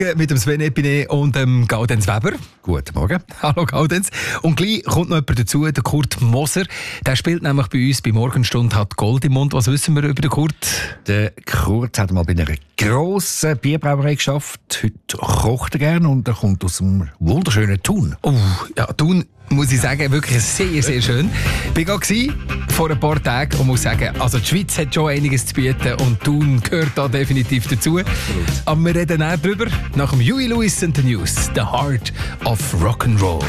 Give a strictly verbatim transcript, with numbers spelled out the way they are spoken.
Mit dem Sven Epine und dem Gaudenz Weber. Guten Morgen. Hallo Gaudenz. Und gleich kommt noch jemand dazu, der Kurt Moser. Der spielt nämlich bei uns bei Morgenstund, hat Gold im Mund. Was wissen wir über den Kurt? Der Kurt hat mal bei einer grossen Bierbrauerei geschafft. Heute kocht er gerne und er kommt aus dem wunderschönen Thun. Oh, ja, Thun, muss ich sagen, wirklich sehr, sehr schön. Ich war gerade vor ein paar Tagen und muss sagen, also die Schweiz hat schon einiges zu bieten und Thun gehört da definitiv dazu. Aber wir reden auch drüber nach dem Huey Lewis and the News, The Heart of Rock'n'Roll.